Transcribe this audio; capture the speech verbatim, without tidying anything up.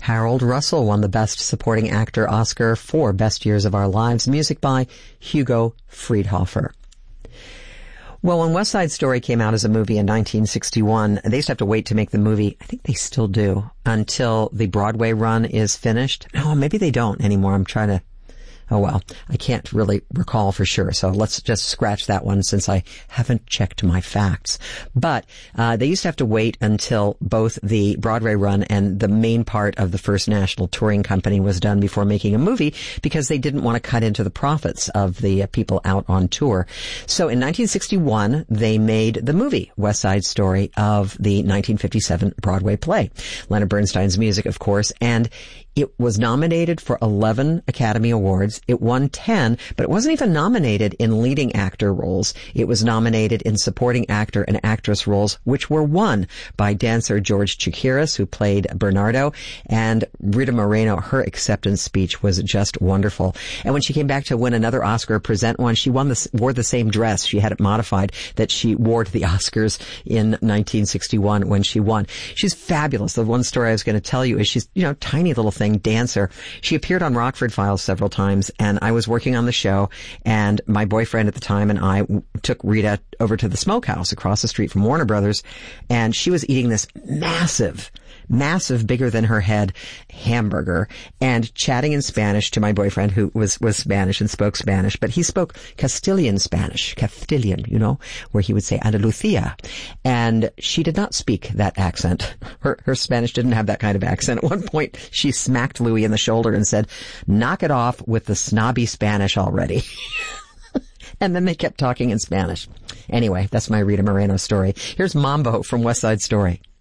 Harold Russell won the Best Supporting Actor Oscar for Best Years of Our Lives. Music by Hugo Friedhofer. Well, when West Side Story came out as a movie in nineteen sixty-one, they used to have to wait to make the movie, I think they still do, until the Broadway run is finished. No, maybe they don't anymore. I'm trying to... Oh, well, I can't really recall for sure, so let's just scratch that one since I haven't checked my facts. But uh they used to have to wait until both the Broadway run and the main part of the first national touring company was done before making a movie because they didn't want to cut into the profits of the uh, people out on tour. So in nineteen sixty-one, they made the movie West Side Story of the nineteen fifty-seven Broadway play. Leonard Bernstein's music, of course, and it was nominated for eleven Academy Awards. It won ten, but it wasn't even nominated in leading actor roles. It was nominated in supporting actor and actress roles, which were won by dancer George Chakiris, who played Bernardo, and Rita Moreno. Her acceptance speech was just wonderful. And when she came back to win another Oscar, present one, she won this, wore the same dress. She had it modified that she wore to the Oscars in nineteen sixty-one when she won. She's fabulous. The one story I was going to tell you is she's, you know, tiny little thing, dancer. She appeared on Rockford Files several times, and I was working on the show, and my boyfriend at the time and I w- took Rita over to the Smokehouse across the street from Warner Brothers, and she was eating this massive, massive, bigger than her head hamburger and chatting in Spanish to my boyfriend, who was, was Spanish and spoke Spanish, but he spoke Castilian Spanish, Castilian, you know, where he would say Andalucia. And she did not speak that accent. Her, her Spanish didn't have that kind of accent. At one point, she smacked Louis in the shoulder and said, "Knock it off with the snobby Spanish already." And then they kept talking in Spanish. Anyway, that's my Rita Moreno story. Here's Mambo from West Side Story.